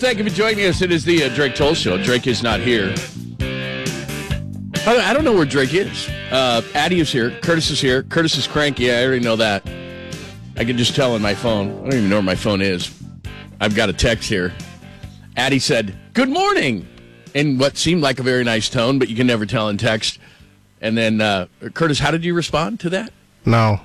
thank you for joining us. It is the Drake Toll Show. Drake is not here. I don't know where Drake is. Addie is here. Curtis is here. Curtis is cranky. I already know that. I can just tell on my phone. I don't even know where my phone is. I've got a text here. Addie said, "Good morning," in what seemed like a very nice tone, but you can never tell in text. And then, Curtis, how did you respond to that? No.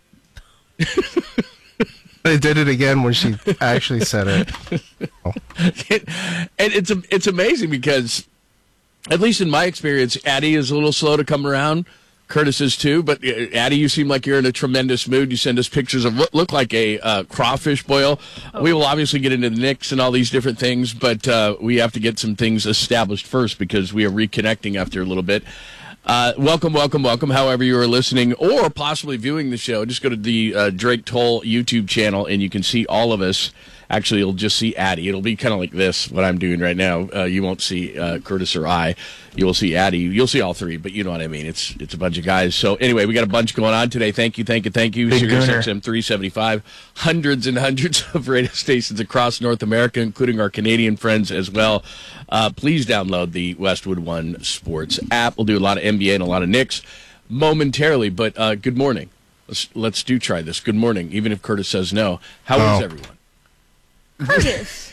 I did it again when she actually said it. Oh. And it's amazing because, at least in my experience, Addie is a little slow to come around. Curtis is too. But Addie, you seem like you're in a tremendous mood. You send us pictures of what look like a crawfish boil. Oh. We will obviously get into the Knicks and all these different things, but we have to get some things established first because we are reconnecting after a little bit. Welcome. However you are listening or possibly viewing the show, just go to the Drake Toll YouTube channel and you can see all of us. Actually, you'll just see Addie. It'll be kind of like this, what I'm doing right now. You won't see Curtis or I. You'll see Addie. You'll see all three, but you know what I mean. It's a bunch of guys. So anyway, we got a bunch going on today. Thank you. Sirius XM 375. Hundreds and hundreds of radio stations across North America, including our Canadian friends as well. Please download the Westwood One Sports app. We'll do a lot of NBA and a lot of Knicks momentarily, but good morning. Let's try this. Good morning, even if Curtis says no. How is everyone? Curtis.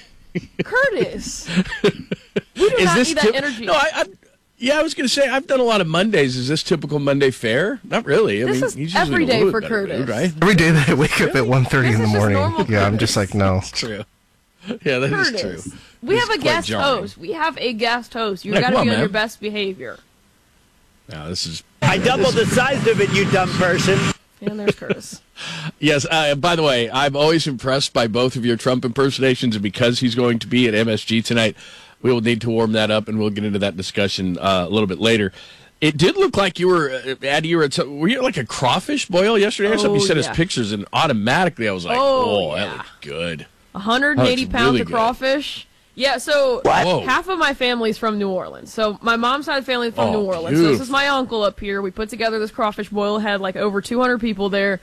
We do not need that energy. No, I was going to say, I've done a lot of Mondays. Is this typical Monday fare? Not really. This is every day for Curtis. Mood, right? Every day that I wake up at 1:30 in the morning. Yeah, I'm just like, no. That's true. Yeah, that is true. We have a guest host. You got to be on your best behavior. No, this is... I doubled the size of it, you dumb person. And there's Curtis. Yes, by the way, I'm always impressed by both of your Trump impersonations, and because he's going to be at MSG tonight, we will need to warm that up, and we'll get into that discussion a little bit later. It did look like you were, Addie, were you like a crawfish boil yesterday or something? You sent us pictures, and automatically I was like, that looked good. 180 pounds really of crawfish. Yeah, so half of my family's from New Orleans. So my mom's side of the family is from New Orleans. Beautiful. So this is my uncle up here. We put together this crawfish boil. Had like over 200 people there.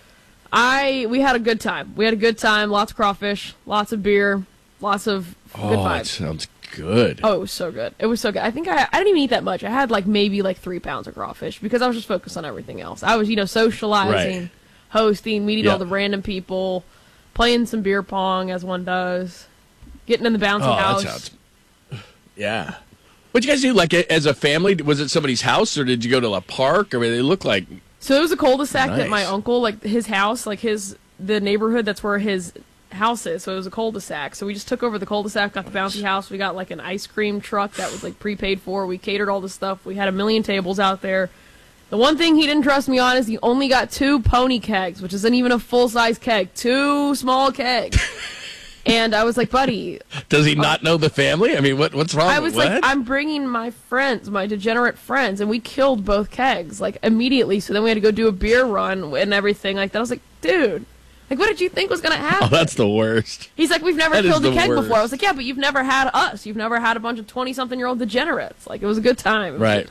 We had a good time. Lots of crawfish, lots of beer, lots of good vibes. That sounds good. Oh, it was so good. I think I didn't even eat that much. I had maybe 3 pounds of crawfish because I was just focused on everything else. I was, socializing, hosting, meeting all the random people, playing some beer pong as one does. Getting in the bouncy house. Yeah. What'd you guys do, as a family? Was it somebody's house, or did you go to a park? I mean, they look like... So it was a cul-de-sac that my uncle, his house, the neighborhood, that's where his house is. So it was a cul-de-sac. So we just took over the cul-de-sac, got the bouncy house. We got, an ice cream truck that was, prepaid for. We catered all the stuff. We had a million tables out there. The one thing he didn't trust me on is he only got 2 pony kegs, which isn't even a full-size keg. 2 small kegs. And I was like, buddy. Does he not know the family? I mean, what's wrong? I was like, I'm bringing my friends, my degenerate friends, and we killed both kegs, immediately. So then we had to go do a beer run and everything like that. I was like, dude, what did you think was going to happen? Oh, that's the worst. He's like, we've never killed a keg before. I was like, yeah, but you've never had us. You've never had a bunch of 20-something-year-old degenerates. It was a good time. It was a good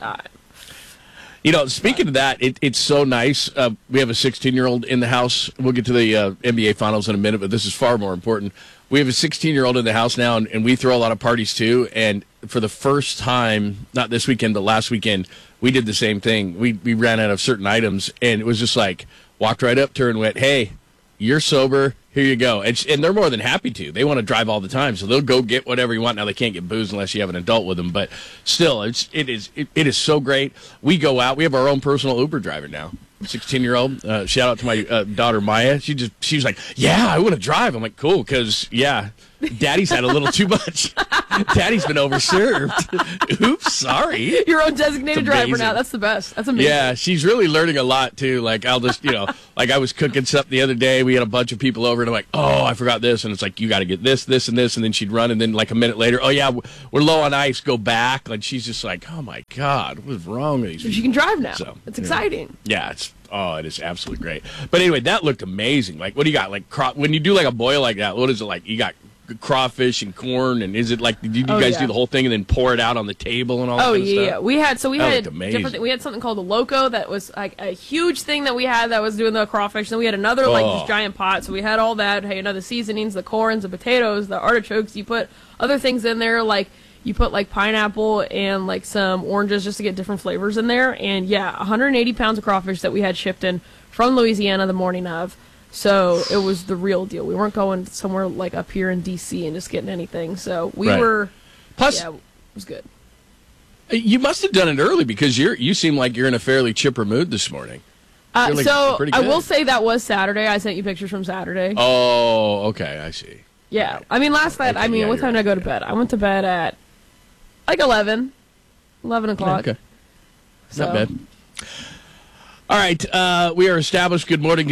time. Speaking of that, it's so nice. We have a 16-year-old in the house. We'll get to the NBA Finals in a minute, but this is far more important. We have a 16-year-old in the house now, and we throw a lot of parties, too. And for the first time, not this weekend, but last weekend, we did the same thing. We ran out of certain items, and it was just walked right up to her and went, hey, you're sober. Here you go. And they're more than happy to. They want to drive all the time, so they'll go get whatever you want. Now, they can't get booze unless you have an adult with them, but still, it is so great. We go out. We have our own personal Uber driver now. 16-year-old. Shout out to my daughter Maya. She was like, "Yeah, I want to drive." I'm like, "Cool," because Daddy's had a little too much. Daddy's been overserved. Oops, sorry. Your own designated driver now. That's the best. That's amazing. Yeah, she's really learning a lot too. I'll just I was cooking something the other day. We had a bunch of people over, and I'm like, "Oh, I forgot this," and it's like, "You got to get this, this, and this," and then she'd run, and then a minute later, "Oh yeah, we're low on ice. Go back." And she's just like, "Oh my God, what is wrong with these people?" She can drive now. So, it's exciting. Yeah, it is absolutely great. But anyway, that looked amazing. What do you got? When you do a boil like that, what is it like? You got crawfish and corn, and is it like did you guys do the whole thing and then pour it out on the table and all that kind of stuff? Yeah. We had amazing. We had something called the Loco that was like a huge thing that we had that was doing the crawfish. Then we had another like this giant pot, so we had all that. Hey, the seasonings, the corns, the potatoes, the artichokes. You put other things in there like. You put like pineapple and like some oranges just to get different flavors in there. And yeah, 180 pounds of crawfish that we had shipped in from Louisiana the morning of. So it was the real deal. We weren't going somewhere like up here in D.C. and just getting anything. So we were. Plus, it was good. You must have done it early because you seem like you're in a fairly chipper mood this morning. So I will say that was Saturday. I sent you pictures from Saturday. Oh, okay. I see. Yeah. Right. I mean, last night, what time did I go to bed? I went to bed at like 11 o'clock. Okay. So. Not bad. All right. We are established. Good morning.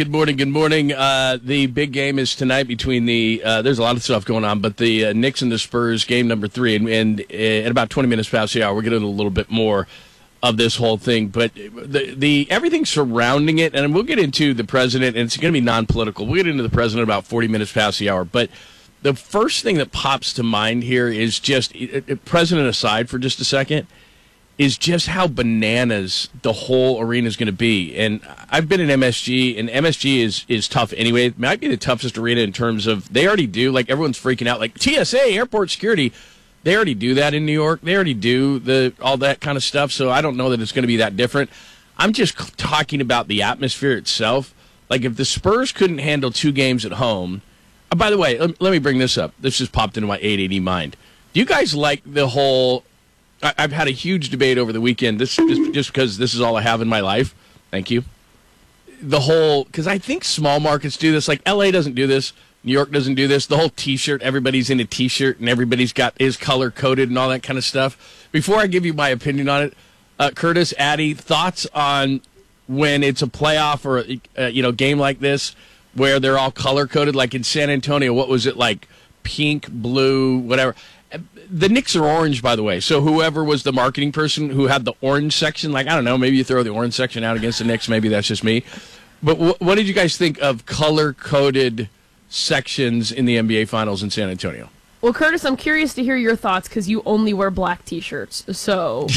The big game is tonight between there's a lot of stuff going on, but the Knicks and the Spurs, game number 3. And at about 20 minutes past the hour, we're getting a little bit more of this whole thing. But the everything surrounding it, and we'll get into the president, and it's going to be non-political. We'll get into the president about 40 minutes past the hour. But the first thing that pops to mind here is just, president aside for just a second, is just how bananas the whole arena is going to be. And I've been in MSG, and MSG is tough anyway. It might be the toughest arena in terms of, they already do, like everyone's freaking out, like TSA, airport security, they already do that in New York. They already do all that kind of stuff, so I don't know that it's going to be that different. I'm just talking about the atmosphere itself. Like if the Spurs couldn't handle 2 games at home, by the way, let me bring this up. This just popped into my 880 mind. Do you guys like the whole... I've had a huge debate over the weekend. This just because this is all I have in my life. Thank you. The whole... Because I think small markets do this. Like, L.A. doesn't do this. New York doesn't do this. The whole T-shirt, everybody's in a T-shirt, and everybody's is color-coded and all that kind of stuff. Before I give you my opinion on it, Curtis, Addy, thoughts on when it's a playoff or a game like this, where they're all color-coded, like in San Antonio, what was it, like pink, blue, whatever. The Knicks are orange, by the way, so whoever was the marketing person who had the orange section, like, I don't know, maybe you throw the orange section out against the Knicks, maybe that's just me. But what did you guys think of color-coded sections in the NBA Finals in San Antonio? Well, Curtis, I'm curious to hear your thoughts, because you only wear black T-shirts, so...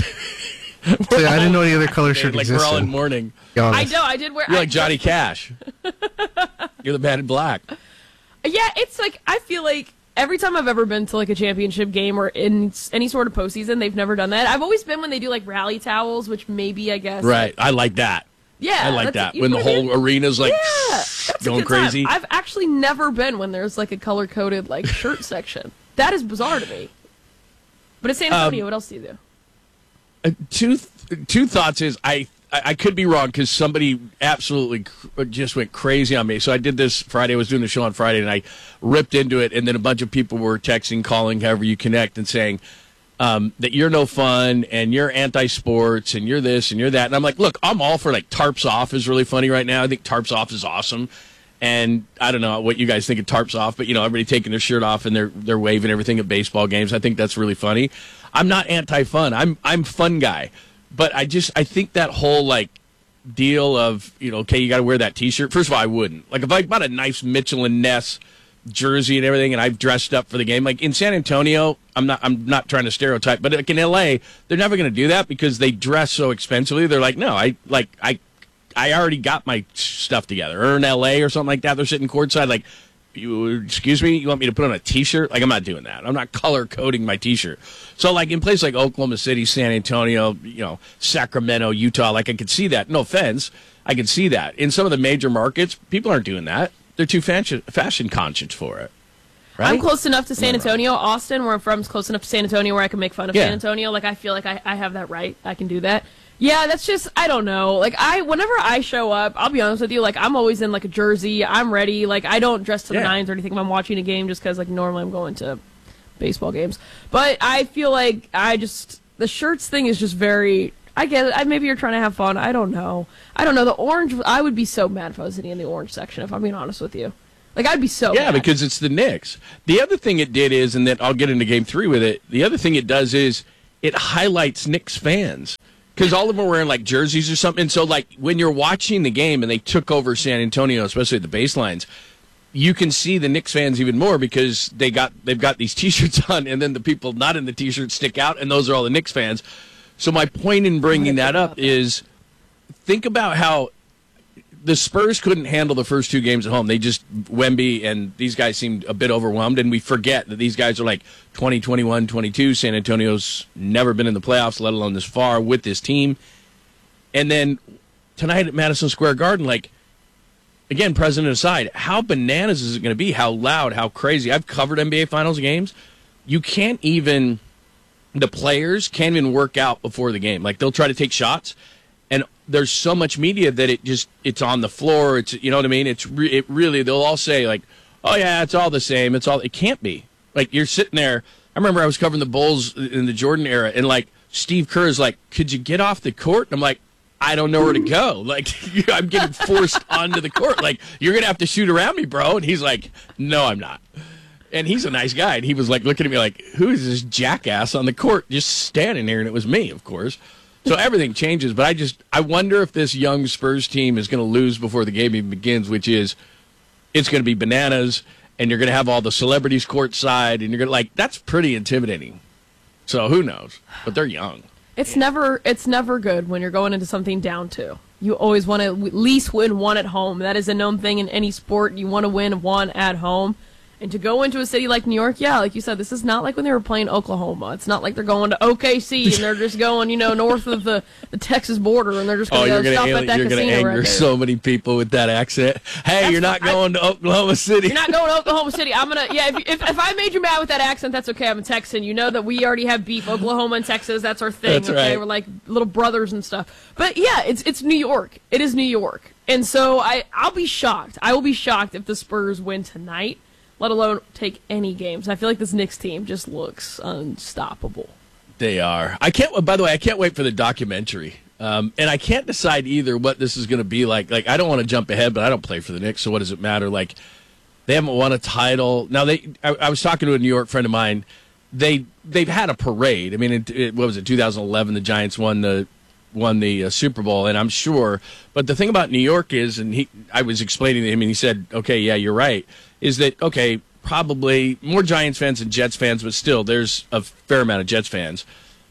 I didn't know any other color shirt like existed. We're all in mourning. I know, I did wear... You're like Johnny Cash. You're the man in black. Yeah, it's like, I feel like every time I've ever been to like a championship game or in any sort of postseason, they've never done that. I've always been when they do like rally towels, which maybe, I guess... Right, I like that. Yeah. I like that. When the whole arena's like going crazy. I've actually never been when there's like a color-coded like shirt section. That is bizarre to me. But at San Antonio, what else do you do? Two thoughts is I could be wrong because somebody absolutely just went crazy on me. So I did this Friday. I was doing the show on Friday, and I ripped into it. And then a bunch of people were texting, calling, however you connect, and saying that you're no fun and you're anti-sports and you're this and you're that. And I'm like, look, I'm all for like Tarps Off is really funny right now. I think Tarps Off is awesome. And I don't know what you guys think of Tarps Off, but everybody taking their shirt off and they're waving everything at baseball games. I think that's really funny. I'm not anti-fun. I'm fun guy. But I think that whole like deal of, okay, you got to wear that T-shirt. First of all, I wouldn't. Like if I bought a nice Mitchell and Ness jersey and everything, and I've dressed up for the game, like in San Antonio, I'm not trying to stereotype, but like in LA, they're never going to do that because they dress so expensively. They're like, no, I already got my stuff together. Or in LA or something like that, they're sitting courtside like, excuse me, you want me to put on a T-shirt? Like, I'm not doing that. I'm not color-coding my T-shirt. So, like, in places like Oklahoma City, San Antonio, Sacramento, Utah, like, I could see that. No offense. I could see that. In some of the major markets, people aren't doing that. They're too fashion conscious for it. Right? I'm close enough to San Antonio. Austin, where I'm from, is close enough to San Antonio where I can make fun of San Antonio. Like, I feel like I have that right. I can do that. Yeah, that's just, I don't know. Like, whenever I show up, I'll be honest with you, like, I'm always in, like, a jersey. I'm ready. Like, I don't dress to the nines or anything if I'm watching a game just because, like, normally I'm going to baseball games. But I feel like the shirts thing is just very, I get it. Maybe you're trying to have fun. I don't know. The orange, I would be so mad if I was sitting in the orange section, if I'm being honest with you. Like, I'd be so mad. Because it's the Knicks. The other thing it did is, and then I'll get into Game 3 with it, the other thing it does is it highlights Knicks fans. Because all of them are wearing, like, jerseys or something. So, like, when you're watching the game and they took over San Antonio, especially at the baselines, you can see the Knicks fans even more because they've got these T-shirts on, and then the people not in the T-shirts stick out, and those are all the Knicks fans. So my point in bringing that up is, think about how the Spurs couldn't handle the first two games at home. They just, Wemby and these guys seemed a bit overwhelmed, and we forget that these guys are like 20, 21, 22. San Antonio's never been in the playoffs, let alone this far with this team. And then tonight at Madison Square Garden, like, again, president aside, how bananas is it going to be? How loud, how crazy? I've covered NBA Finals games. You can't even, the players can't even work out before the game. Like, they'll try to take shots, and there's so much media that it's on the floor. It's, you know what I mean? It really, they'll all say, like, oh, yeah, it's all the same. It can't be. Like, you're sitting there. I remember I was covering the Bulls in the Jordan era, and, like, Steve Kerr is like, could you get off the court? And I'm like, I don't know where to go. Like, I'm getting forced onto the court. Like, you're going to have to shoot around me, bro. And he's like, no, I'm not. And he's a nice guy. And he was like looking at me like, who is this jackass on the court just standing there? And it was me, of course. So everything changes. But I wonder if this young Spurs team is going to lose before the game even begins, which is, it's going to be bananas. And you're going to have all the celebrities courtside. And you're going to, like, that's pretty intimidating. So who knows? But they're young. It's never good when you're going into something down 2. You always want to at least win one at home. That is a known thing in any sport. You want to win one at home. And to go into a city like New York, yeah, like you said, this is not like when they were playing Oklahoma. It's not like they're going to OKC and they're just going, north of the Texas border and they're just going to stop at that casino. You're going to anger so many people with that accent. Hey, you're not going to Oklahoma City. You're not going to Oklahoma City. I'm going to, yeah, if I made you mad with that accent, that's okay. I'm a Texan. You know that we already have beef. Oklahoma and Texas, that's our thing. That's okay? Right. We're like little brothers and stuff. But yeah, it's New York. It is New York. And so I'll be shocked. I will be shocked if the Spurs win tonight, let alone take any games. I feel like this Knicks team just looks unstoppable. They are. By the way, I can't wait for the documentary. And I can't decide either what this is going to be like. Like, I don't want to jump ahead, but I don't play for the Knicks, so what does it matter? Like, they haven't won a title. Now, I was talking to a New York friend of mine. They've had a parade. I mean, what was it, 2011, the Giants won the Super Bowl, and I'm sure. But the thing about New York is, and I was explaining to him, and he said, okay, yeah, you're right, is that, okay, probably more Giants fans than Jets fans, but still, there's a fair amount of Jets fans.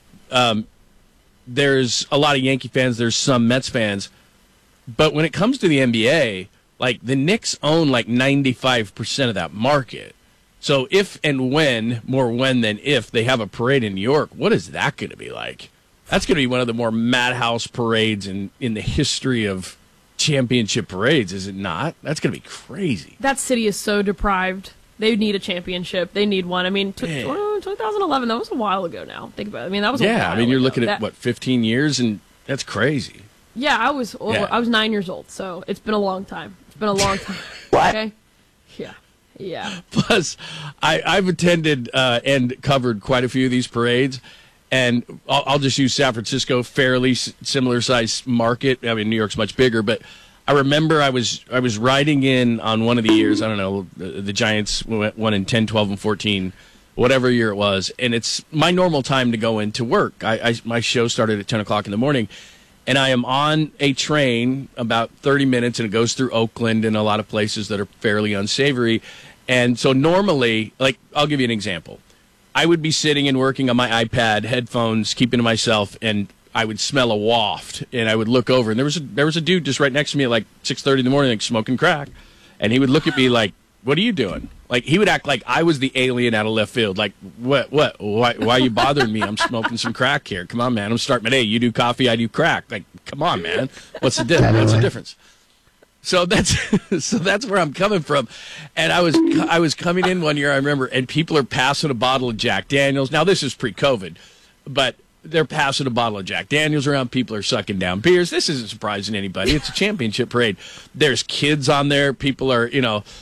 There's a lot of Yankee fans. There's some Mets fans. But when it comes to the NBA, like, the Knicks own like 95% of that market. So if and when, more when than if, they have a parade in New York, what is that going to be like? That's going to be one of the more madhouse parades in the history of championship parades, is it not? That's going to be crazy. That city is so deprived. They need a championship. They need one. I mean, 2011, that was a while ago now. Think about it. I mean, that was a while ago. Yeah, I mean, you're looking at, 15 years, and that's crazy. Yeah, I was 9 years old, so it's been a long time. It's been a long time. What? Okay? Yeah. Plus, I've attended and covered quite a few of these parades, and I'll just use San Francisco, fairly similar size market. I mean, New York's much bigger, but I remember I was riding in on one of the years. I don't know, the Giants won in 10, 12, and 14, whatever year it was, and it's my normal time to go into work. My show started at 10 o'clock in the morning, and I am on a train about 30 minutes, and it goes through Oakland and a lot of places that are fairly unsavory. And so normally, like, I'll give you an example. I would be sitting and working on my iPad, headphones, keeping to myself, and I would smell a waft, and I would look over, and there was a dude just right next to me at like 6:30 in the morning, like, smoking crack, and he would look at me like, "What are you doing?" Like, he would act like I was the alien out of left field. Like, what? Why are you bothering me? I'm smoking some crack here. Come on, man. I'm starting my day. You do coffee, I do crack. Like, come on, man. What's the difference? So that's where I'm coming from. And I was coming in one year, I remember, and people are passing a bottle of Jack Daniels. Now, this is pre-COVID, but they're passing a bottle of Jack Daniels around. People are sucking down beers. This isn't surprising anybody. It's a championship parade. There's kids on there. People are,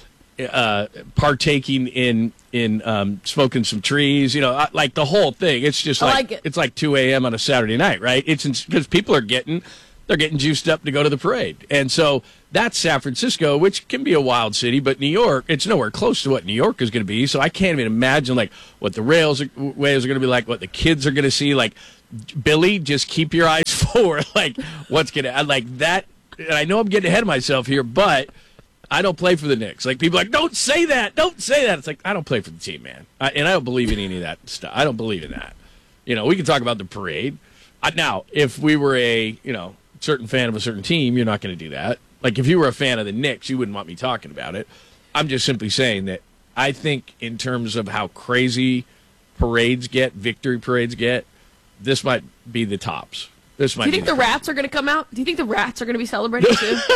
partaking in smoking some trees, like the whole thing. It's just it's like 2 a.m. on a Saturday night, right? It's because people are getting juiced up to go to the parade. And so that's San Francisco, which can be a wild city, but New York, it's nowhere close to what New York is going to be. So I can't even imagine like what the waves are going to be like, what the kids are going to see. Like, Billy, just keep your eyes forward. Like, what's going to, like that. And I know I'm getting ahead of myself here, but I don't play for the Knicks. Like, people are like, don't say that. Don't say that. It's like, I don't play for the team, man. And I don't believe in any of that stuff. I don't believe in that. We can talk about the parade. Now, if we were a, certain fan of a certain team, you're not going to do that. Like, if you were a fan of the Knicks, you wouldn't want me talking about it. I'm just simply saying that I think in terms of how crazy parades get, victory parades get, this might be the tops. Do you think the rats are going to come out? Do you think the rats are going to be celebrating too?